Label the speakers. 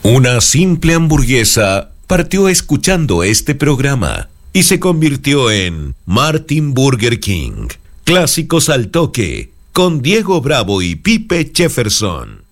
Speaker 1: Una simple hamburguesa partió escuchando este programa y se convirtió en Martin Burger King. Clásicos al toque, con Diego Bravo y Pipe Jefferson.